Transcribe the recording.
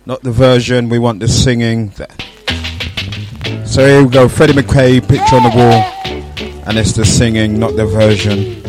not the version. We want the singing. So here we go, Freddie McKay, Picture on the Wall, and it's the singing, not the version.